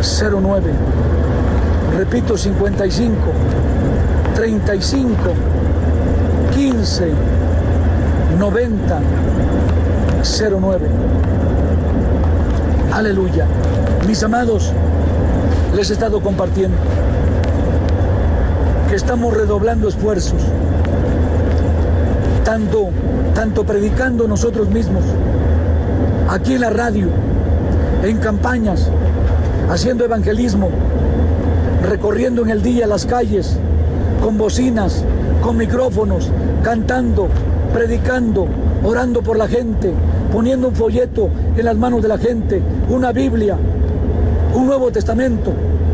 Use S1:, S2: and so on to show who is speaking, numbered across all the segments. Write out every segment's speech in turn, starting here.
S1: 09. Repito, 55 35 15 90 09. Aleluya. Mis amados, les he estado compartiendo que estamos redoblando esfuerzos, tanto predicando nosotros mismos, aquí en la radio, en campañas, haciendo evangelismo, recorriendo en el día las calles, con bocinas, con micrófonos, cantando, predicando, orando por la gente, poniendo un folleto en las manos de la gente, una Biblia, un Nuevo Testamento.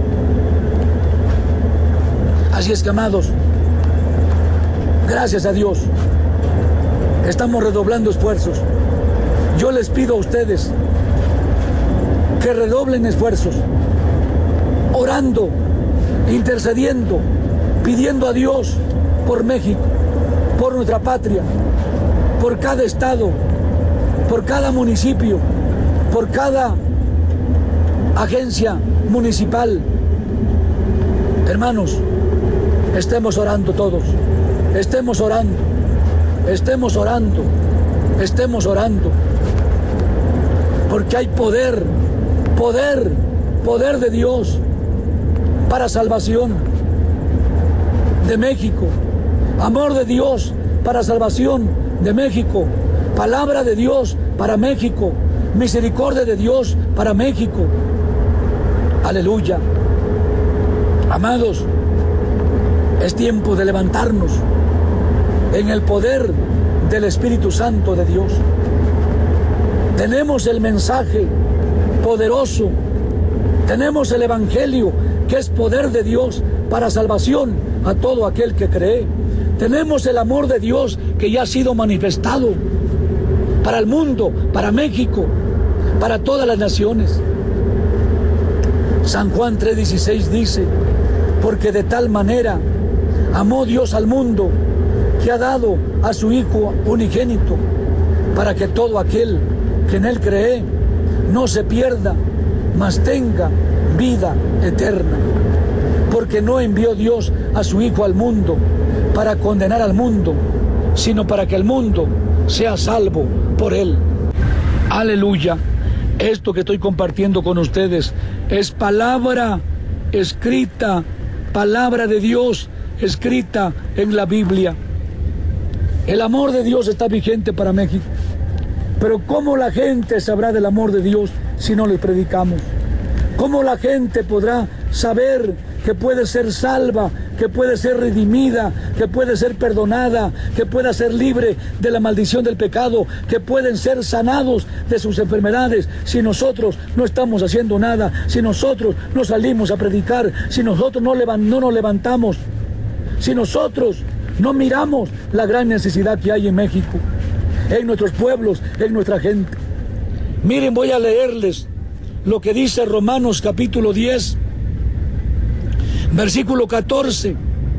S1: Así es que, amados, gracias a Dios, estamos redoblando esfuerzos. Yo les pido a ustedes que redoblen esfuerzos, orando, intercediendo, pidiendo a Dios por México, por nuestra patria, por cada estado, por cada municipio, por cada agencia municipal. Hermanos, estemos orando todos, estemos orando, estemos orando, estemos orando, porque hay poder de Dios para salvación de México, amor de Dios para salvación de México, palabra de Dios para México, misericordia de Dios para México. Aleluya. Amados, es tiempo de levantarnos en el poder del Espíritu Santo de Dios. Tenemos el mensaje poderoso, tenemos el Evangelio, que es poder de Dios para salvación a todo aquel que cree. Tenemos el amor de Dios que ya ha sido manifestado para el mundo, para México, para todas las naciones. San Juan 3:16 dice: porque de tal manera amó Dios al mundo, que ha dado a su Hijo unigénito, para que todo aquel que en Él cree no se pierda, mas tenga vida eterna. Porque no envió Dios a su Hijo al mundo para condenar al mundo, sino para que el mundo sea salvo por Él. Aleluya. Esto que estoy compartiendo con ustedes es palabra escrita, palabra de Dios escrita en la Biblia. El amor de Dios está vigente para México. Pero ¿cómo la gente sabrá del amor de Dios si no le predicamos? ¿Cómo la gente podrá saber que puede ser salva, que puede ser redimida, que puede ser perdonada, que pueda ser libre de la maldición del pecado, que pueden ser sanados de sus enfermedades, si nosotros no estamos haciendo nada, si nosotros no salimos a predicar, si nosotros no nos levantamos, si nosotros no miramos la gran necesidad que hay en México, en nuestros pueblos, en nuestra gente? Miren, voy a leerles lo que dice Romanos capítulo 10, versículo 14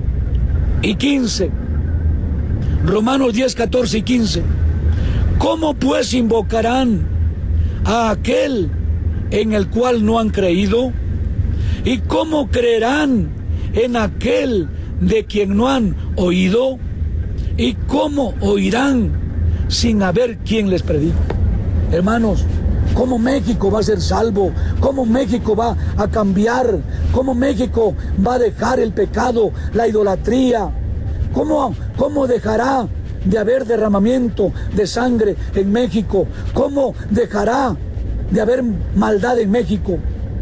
S1: y 15. Romanos 10, 14 y 15. ¿Cómo pues invocarán a aquel en el cual no han creído? ¿Y cómo creerán en aquel de quien no han oído? ¿Y cómo oirán sin haber quien les predique? Hermanos, ¿cómo México va a ser salvo? ¿Cómo México va a cambiar? ¿Cómo México va a dejar el pecado, la idolatría? ¿Cómo dejará de haber derramamiento de sangre en México? ¿Cómo dejará de haber maldad en México?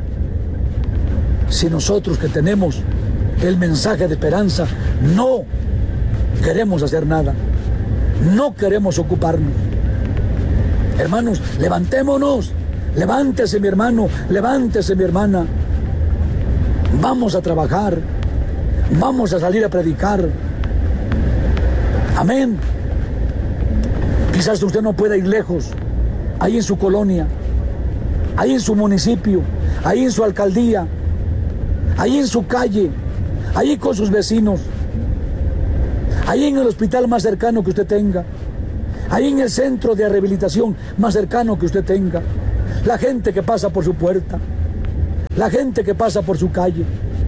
S1: Si nosotros, que tenemos el mensaje de esperanza, no queremos hacer nada, no queremos ocuparnos. Hermanos, levantémonos, levántese mi hermano, levántese mi hermana. Vamos a trabajar, vamos a salir a predicar. Amén. Quizás usted no pueda ir lejos, ahí en su colonia, ahí en su municipio, ahí en su alcaldía, ahí en su calle, ahí con sus vecinos, ahí en el hospital más cercano que usted tenga, ahí en el centro de rehabilitación más cercano que usted tenga, la gente que pasa por su puerta, la gente que pasa por su calle.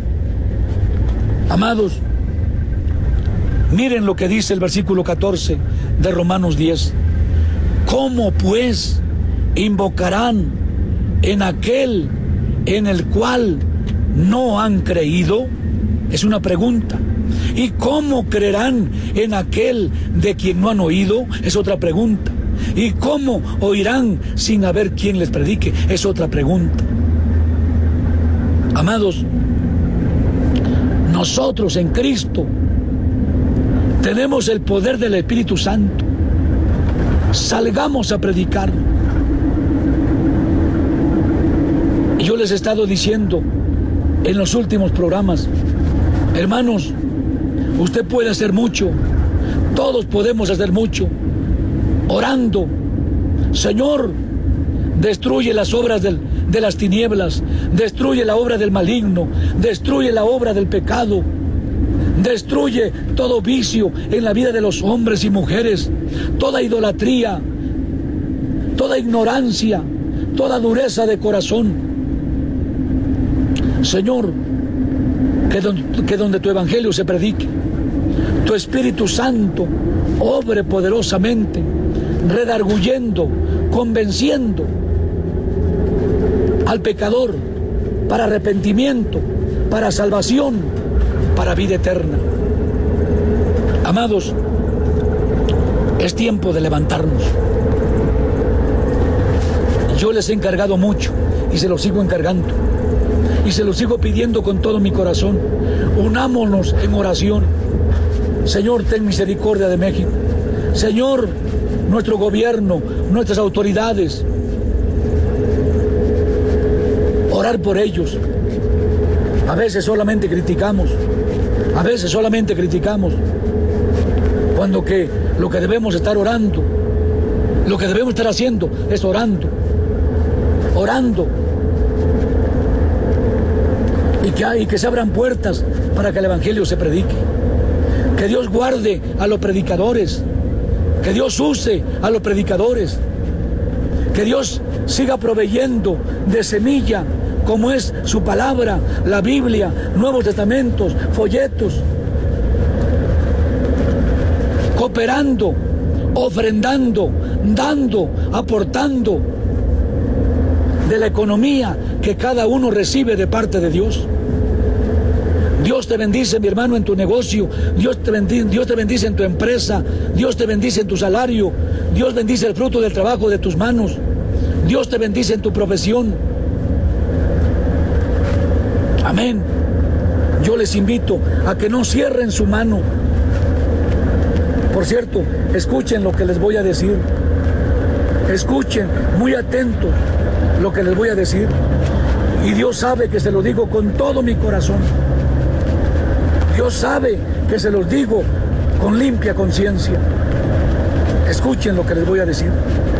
S1: Amados, miren lo que dice el versículo 14 de Romanos 10. ¿Cómo pues invocarán en aquel en el cual no han creído? Es una pregunta. ¿Y cómo creerán en aquel de quien no han oído? Es otra pregunta. ¿Y cómo oirán sin haber quien les predique? Es otra pregunta. Amados, nosotros en Cristo tenemos el poder del Espíritu Santo. Salgamos a predicar. Y yo les he estado diciendo en los últimos programas, hermanos, usted puede hacer mucho, todos podemos hacer mucho, orando. Señor, destruye las obras de las tinieblas, destruye la obra del maligno, destruye la obra del pecado, destruye todo vicio en la vida de los hombres y mujeres, toda idolatría, toda ignorancia, toda dureza de corazón. Señor, que donde tu evangelio se predique, tu Espíritu Santo obre poderosamente, redarguyendo, convenciendo al pecador para arrepentimiento, para salvación, para vida eterna. Amados, es tiempo de levantarnos. Yo les he encargado mucho y se lo sigo encargando y se lo sigo pidiendo con todo mi corazón. Unámonos en oración. Señor, ten misericordia de México. Señor, nuestro gobierno, nuestras autoridades, orar por ellos. A veces solamente criticamos, cuando que lo que debemos estar orando, lo que debemos estar haciendo es orando, y que se abran puertas para que el evangelio se predique. Que Dios guarde a los predicadores, que Dios use a los predicadores, que Dios siga proveyendo de semilla, como es su palabra, la Biblia, Nuevos Testamentos, folletos, cooperando, ofrendando, dando, aportando de la economía que cada uno recibe de parte de Dios. Dios te bendice, mi hermano, en tu negocio. Dios te bendice en tu empresa. Dios te bendice en tu salario. Dios bendice el fruto del trabajo de tus manos. Dios te bendice en tu profesión. Amén. Yo les invito a que no cierren su mano. Por cierto, escuchen lo que les voy a decir. Escuchen muy atentos lo que les voy a decir. Y Dios sabe que se lo digo con todo mi corazón. Dios sabe que se los digo con limpia conciencia. Escuchen lo que les voy a decir.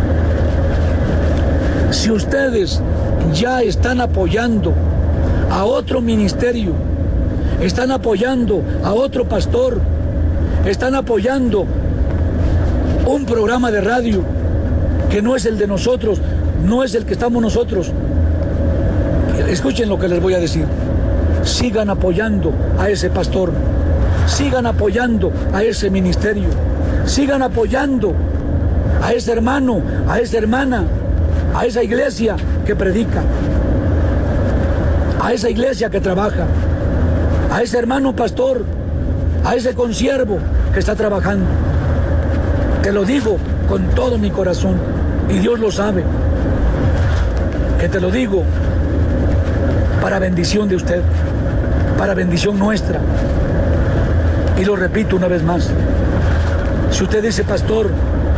S1: Si ustedes ya están apoyando a otro ministerio, están apoyando a otro pastor, están apoyando un programa de radio que no es el de nosotros, no es el que estamos nosotros, escuchen lo que les voy a decir. Sigan apoyando a ese pastor, sigan apoyando a ese ministerio, sigan apoyando a ese hermano, a esa hermana, a esa iglesia que predica, a esa iglesia que trabaja, a ese hermano pastor, a ese consiervo que está trabajando. Te lo digo con todo mi corazón y Dios lo sabe, que te lo digo para bendición de usted, para bendición nuestra. Y lo repito una vez más. Si usted dice, pastor,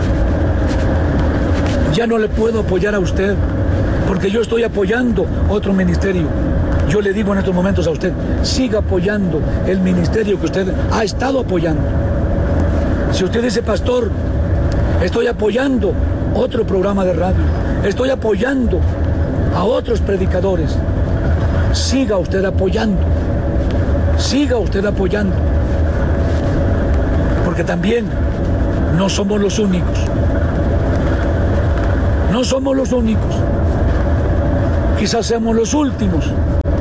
S1: ya no le puedo apoyar a usted porque yo estoy apoyando otro ministerio, yo le digo en estos momentos a usted, siga apoyando el ministerio que usted ha estado apoyando. Si usted dice, pastor, estoy apoyando otro programa de radio, estoy apoyando a otros predicadores, siga usted apoyando, porque también no somos los únicos, quizás seamos los últimos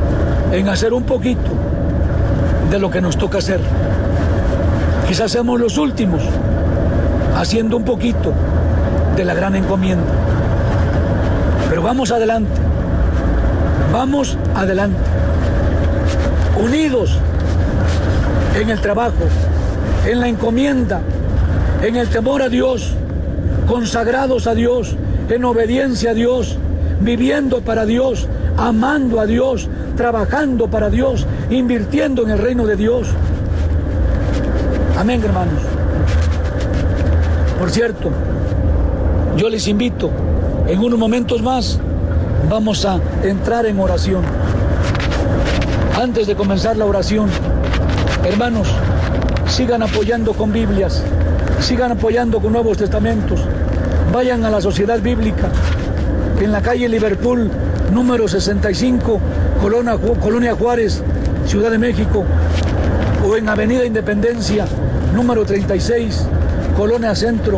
S1: en hacer un poquito de lo que nos toca hacer. Quizás seamos los últimos haciendo un poquito de la gran encomienda. Pero vamos adelante, unidos en el trabajo, en la encomienda, en el temor a Dios, consagrados a Dios, en obediencia a Dios, viviendo para Dios, amando a Dios, trabajando para Dios, invirtiendo en el reino de Dios. Amén, hermanos. Por cierto, yo les invito, en unos momentos más vamos a entrar en oración. Antes de comenzar la oración, hermanos, sigan apoyando con Biblias, sigan apoyando con Nuevos Testamentos. Vayan a la Sociedad Bíblica, en la calle Liverpool, número 65, Colonia Juárez, Ciudad de México, o en Avenida Independencia, número 36, Colonia Centro,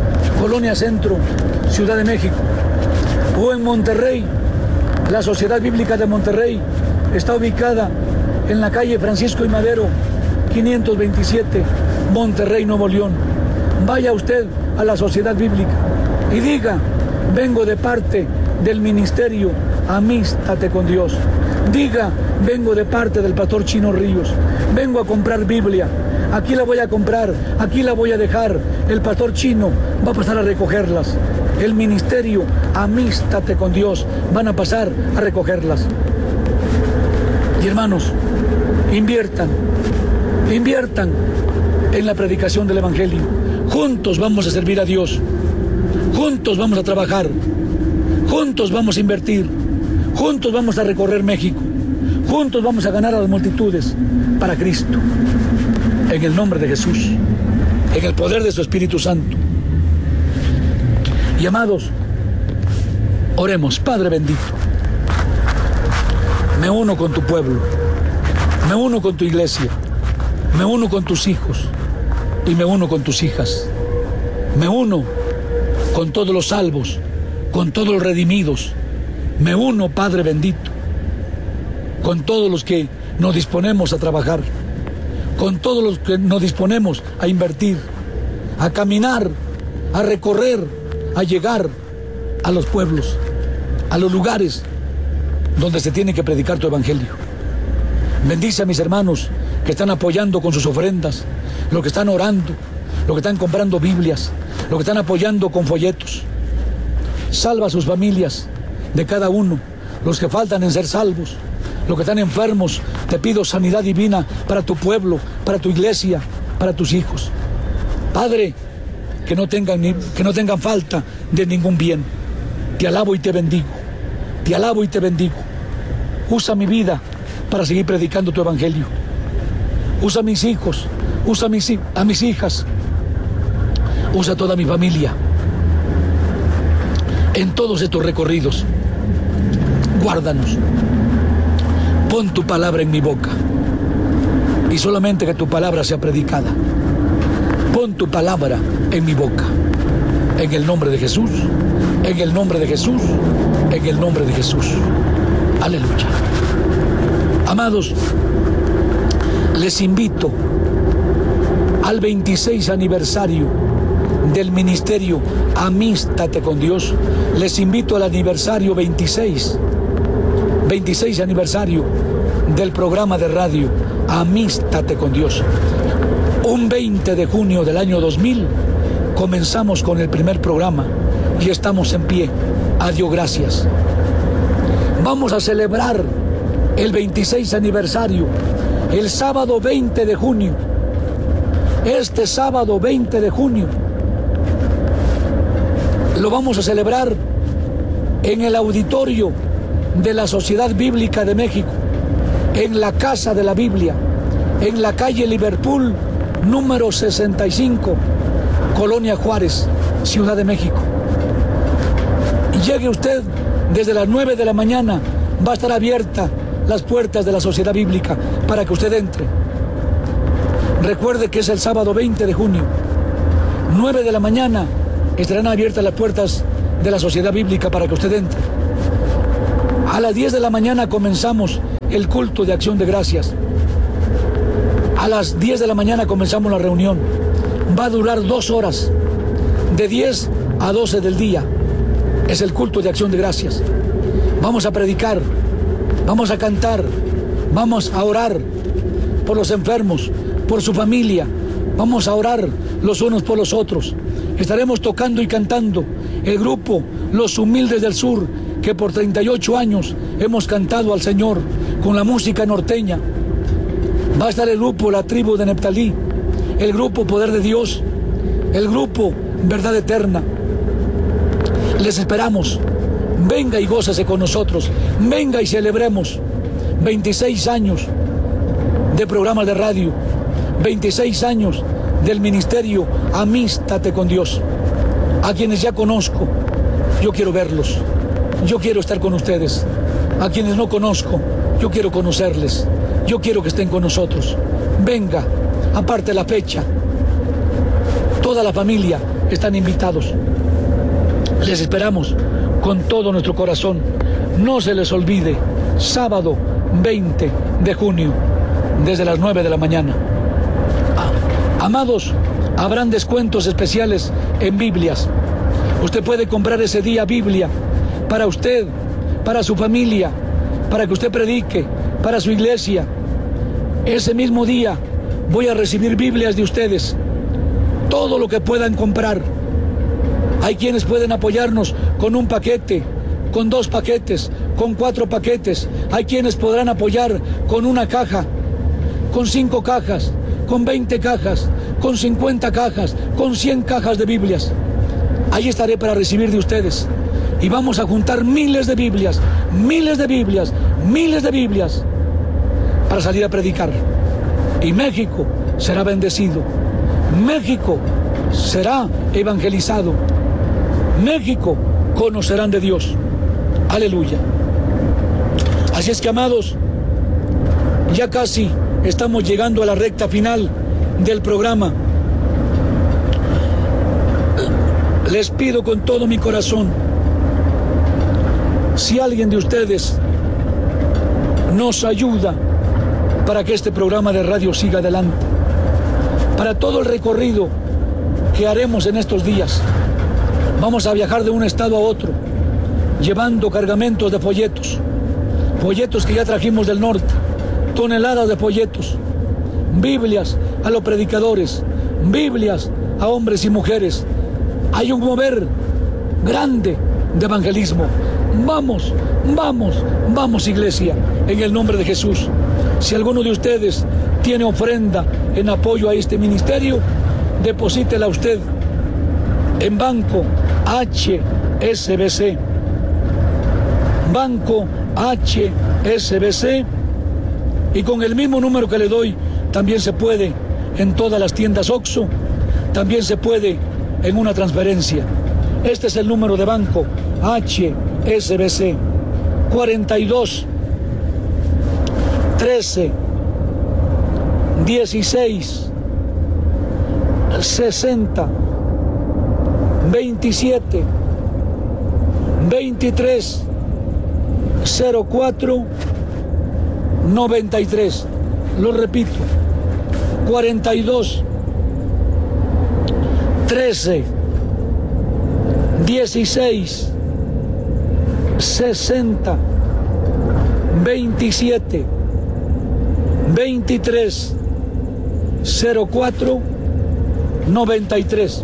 S1: Ciudad de México. O en Monterrey, la Sociedad Bíblica de Monterrey está ubicada en la calle Francisco y Madero, 527, Monterrey, Nuevo León. Vaya usted a la Sociedad Bíblica y diga: vengo de parte del ministerio Amístate con Dios. Diga: vengo de parte del pastor Chino Ríos. Vengo a comprar Biblia. Aquí la voy a comprar, aquí la voy a dejar. El pastor Chino va a pasar a recogerlas. El ministerio Amístate con Dios van a pasar a recogerlas. Y hermanos, inviertan en la predicación del Evangelio. Juntos vamos a servir a Dios. Juntos vamos a trabajar. Juntos vamos a invertir. Juntos vamos a recorrer México. Juntos vamos a ganar a las multitudes para Cristo. En el nombre de Jesús. En el poder de su Espíritu Santo. Y amados, oremos. Padre bendito, me uno con tu pueblo. Me uno con tu iglesia. Me uno con tus hijos. Y me uno con tus hijas. Me uno con todos los salvos, con todos los redimidos. Me uno, Padre bendito, con todos los que nos disponemos a trabajar, con todos los que nos disponemos a invertir, a caminar, a recorrer, a llegar a los pueblos, a los lugares donde se tiene que predicar tu evangelio. Bendice a mis hermanos que están apoyando con sus ofrendas, los que están orando, los que están comprando Biblias, los que están apoyando con folletos. Salva a sus familias de cada uno, los que faltan en ser salvos, los que están enfermos. Te pido sanidad divina para tu pueblo, para tu iglesia, para tus hijos. Padre, que no tengan falta de ningún bien. Te alabo y te bendigo. Te alabo y te bendigo. Usa mi vida para seguir predicando tu evangelio. Usa a mis hijos, usa a mis hijas, usa a toda mi familia en todos estos recorridos. Guárdanos. Pon tu palabra en mi boca y solamente que tu palabra sea predicada. Pon tu palabra en mi boca. En el nombre de Jesús, en el nombre de Jesús, en el nombre de Jesús. Aleluya. Amados, les invito al 26 aniversario del ministerio Amístate con Dios. Les invito al aniversario 26 aniversario del programa de radio Amístate con Dios. Un 20 de junio del año 2000 comenzamos con el primer programa y estamos en pie. A Dios gracias. Vamos a celebrar el 26 aniversario el sábado 20 de junio. Este sábado 20 de junio lo vamos a celebrar en el auditorio de la Sociedad Bíblica de México, en la Casa de la Biblia, en la calle Liverpool, número 65, Colonia Juárez, Ciudad de México. Y llegue usted desde las 9 de la mañana, va a estar abierta las puertas de la Sociedad Bíblica para que usted entre. Recuerde que es el sábado 20 de junio, 9 de la mañana, estarán abiertas las puertas de la Sociedad Bíblica para que usted entre. A las 10 de la mañana comenzamos el culto de acción de gracias. A las 10 de la mañana comenzamos la reunión. Va a durar 2 horas, de 10 a 12 del día. Es el culto de acción de gracias. Vamos a predicar, vamos a cantar, vamos a orar por los enfermos, por su familia. Vamos a orar los unos por los otros. Estaremos tocando y cantando el grupo Los Humildes del Sur, que por 38 años hemos cantado al Señor con la música norteña. Va a estar el grupo La Tribu de Neftalí, el grupo Poder de Dios, el grupo Verdad Eterna. Les esperamos. Venga y gózase con nosotros. Venga y celebremos 26 años de programas de radio, 26 años del ministerio Amístate con Dios. A quienes ya conozco, yo quiero verlos. Yo quiero estar con ustedes. A quienes no conozco, yo quiero conocerles. Yo quiero que estén con nosotros. Venga, aparte la fecha. Toda la familia están invitados. Les esperamos con todo nuestro corazón. No se les olvide, sábado 20 de junio, desde las 9 de la mañana. Amados, habrán descuentos especiales en Biblias. Usted puede comprar ese día Biblia para usted, para su familia, para que usted predique, para su iglesia. Ese mismo día voy a recibir Biblias de ustedes. Todo lo que puedan comprar. Hay quienes pueden apoyarnos con un paquete, con 2 paquetes, con 4 paquetes. Hay quienes podrán apoyar con una caja, con 5 cajas, con 20 cajas, con 50 cajas, con 100 cajas de Biblias. Ahí estaré para recibir de ustedes. Y vamos a juntar miles de Biblias, miles de Biblias, miles de Biblias para salir a predicar. Y México será bendecido. México será evangelizado. México conocerán de Dios. Aleluya. Así es que, amados, ya casi estamos llegando a la recta final del programa. Les pido con todo mi corazón, si alguien de ustedes nos ayuda para que este programa de radio siga adelante, para todo el recorrido que haremos en estos días. Vamos a viajar de un estado a otro, llevando cargamentos de folletos que ya trajimos del norte, toneladas de folletos, Biblias a los predicadores, Biblias a hombres y mujeres. Hay un mover grande de evangelismo. Vamos, vamos, vamos, iglesia, en el nombre de Jesús. Si alguno de ustedes tiene ofrenda en apoyo a este ministerio, deposítela usted en Banco HSBC. Banco HSBC. Y con el mismo número que le doy, también se puede en todas las tiendas OXXO, también se puede en una transferencia. Este es el número de Banco HSBC: 42 13 16 60 27 23 04 93. Lo repito: 42 13 16 60 27 23 04 93.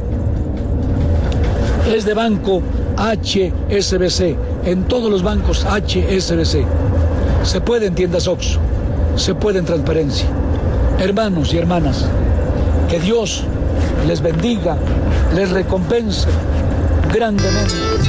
S1: Es de Banco HSBC. En todos los bancos HSBC. Se puede en tiendas OXXO, se puede en transparencia. Hermanos y hermanas, que Dios les bendiga, les recompense grandemente.